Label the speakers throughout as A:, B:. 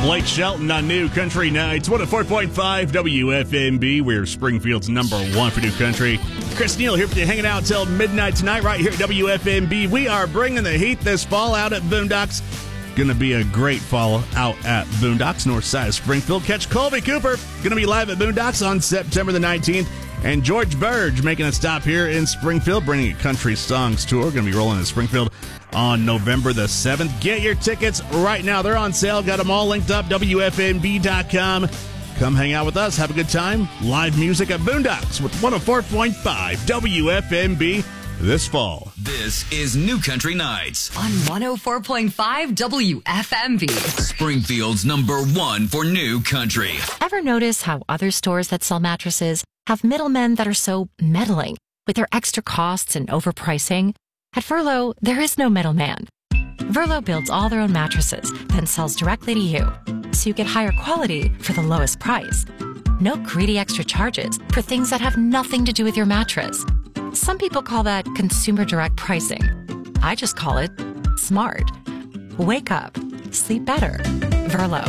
A: Blake Shelton on New Country Nights, 104.5 WFMB. We're Springfield's number one for New Country. Chris Neal here for you, hanging out till midnight tonight right here at WFMB. We are bringing the heat this fall out at Boondocks. Going to be a great fall out at Boondocks, north side of Springfield. Catch Colby Cooper. Going to be live at Boondocks on September the 19th. And George Burge making a stop here in Springfield, bringing a country songs tour. Going to be rolling in Springfield on November the 7th. Get your tickets right now. They're on sale. Got them all linked up, WFMB.com. Come hang out with us. Have a good time. Live music at Boondocks with 104.5 WFMB this fall.
B: This is New Country Nights
C: on 104.5 WFMB.
B: Springfield's number one for New Country.
D: Ever notice how other stores that sell mattresses have middlemen that are so meddling with their extra costs and overpricing? At Verlo, there is no middleman. Verlo builds all their own mattresses, then sells directly to you, so you get higher quality for the lowest price. No greedy extra charges for things that have nothing to do with your mattress. Some people call that consumer direct pricing. I just call it smart. Wake up. Sleep better. Verlo.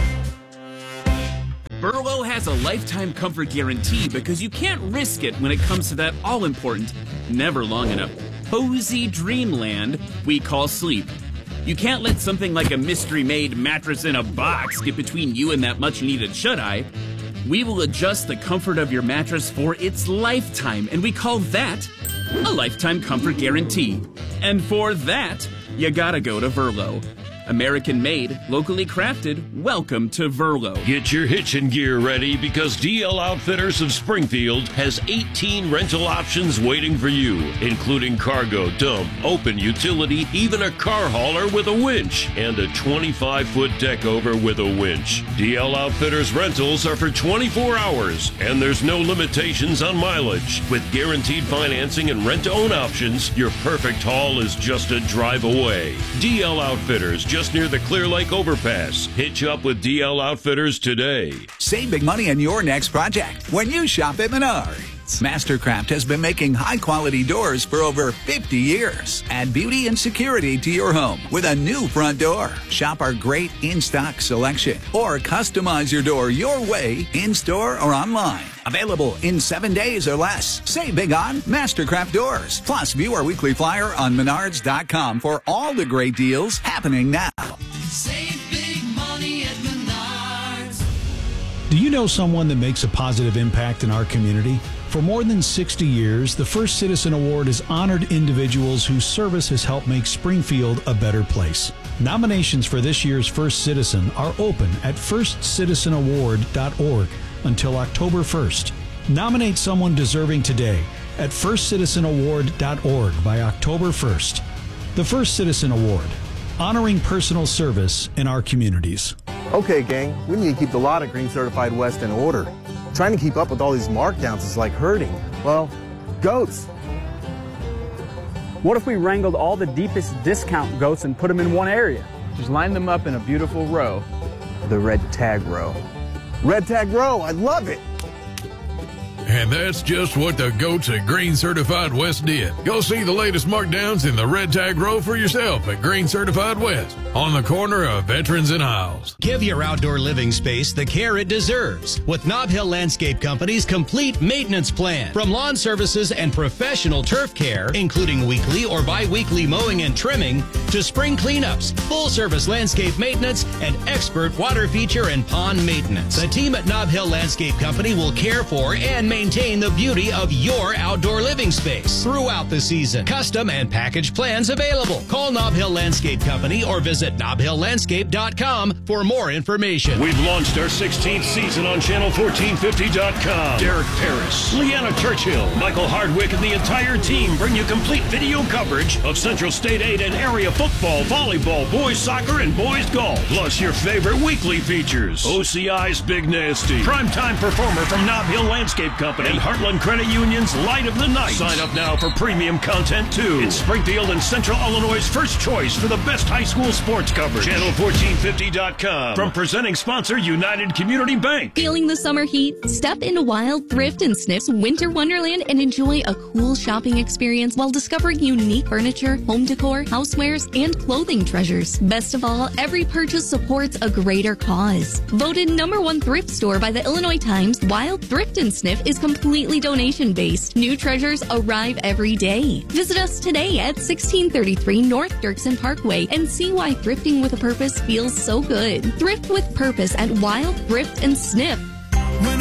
E: Verlo has a lifetime comfort guarantee because you can't risk it when it comes to that all-important, never long enough, cozy dreamland we call sleep. You can't let something like a mystery-made mattress in a box get between you and that much-needed shut-eye. We will adjust the comfort of your mattress for its lifetime, and we call that a lifetime comfort guarantee. And for that, you gotta go to Verlo. American-made, locally crafted, welcome to Verlo.
F: Get your hitching gear ready because DL Outfitters of Springfield has 18 rental options waiting for you, including cargo, dump, open utility, even a car hauler with a winch, and a 25-foot deck over with a winch. DL Outfitters rentals are for 24 hours, and there's no limitations on mileage. With guaranteed financing and rent-to-own options, your perfect haul is just a drive away. DL Outfitters, just near the Clear Lake Overpass. Hitch up with DL Outfitters today.
G: Save big money on your next project when you shop at Menards. Mastercraft has been making high-quality doors for over 50 years. Add beauty and security to your home with a new front door. Shop our great in-stock selection or customize your door your way in-store or online. Available in 7 days or less. Save big on Mastercraft doors. Plus, view our weekly flyer on Menards.com for all the great deals happening now.
H: Save big money at Menards.
I: Do you know someone that makes a positive impact in our community? For more than 60 years, the First Citizen Award has honored individuals whose service has helped make Springfield a better place. Nominations for this year's First Citizen are open at firstcitizenaward.org until October 1st. Nominate someone deserving today at firstcitizenaward.org by October 1st. The First Citizen Award, honoring personal service in our communities.
J: Okay, gang, we need to keep the lot of Green Certified West in order. Trying to keep up with all these markdowns is like herding, well, goats.
K: What if we wrangled all the deepest discount goats and put them in one area? Just line them up in a beautiful row.
J: The red tag row. Red tag row, I love it.
L: And that's just what the goats at Green Certified West did. Go see the latest markdowns in the red tag row for yourself at Green Certified West on the corner of Veterans and Isles.
M: Give your outdoor living space the care it deserves with Nob Hill Landscape Company's complete maintenance plan. From lawn services and professional turf care, including weekly or bi-weekly mowing and trimming, to spring cleanups, full-service landscape maintenance, and expert water feature and pond maintenance. The team at Nob Hill Landscape Company will care for and maintain the beauty of your outdoor living space throughout the season. Custom and package plans available. Call Nob Hill Landscape Company or visit NobHillLandscape.com for more information.
F: We've launched our 16th season on Channel1450.com. Derek Paris, Leanna Churchill, Michael Hardwick, and the entire team bring you complete video coverage of Central State 8 and area football, volleyball, boys soccer, and boys golf. Plus your favorite weekly features. OCI's Big Nasty, primetime performer from Nob Hill Landscape Company, and Heartland Credit Union's Light of the Night. Sign up now for premium content too. It's Springfield and Central Illinois' first choice for the best high school sports sports coverage. Channel1450.com. From presenting sponsor United Community Bank.
N: Feeling the summer heat? Step into Wild Thrift and Sniff's Winter Wonderland and enjoy a cool shopping experience while discovering unique furniture, home decor, housewares, and clothing treasures. Best of all, every purchase supports a greater cause. Voted #1 thrift store by the Illinois Times, Wild Thrift and Sniff is completely donation-based. New treasures arrive every day. Visit us today at 1633 North Dirksen Parkway and see why thrifting with a purpose feels so good. Thrift with purpose at Wild Thrift and Sniff.
H: When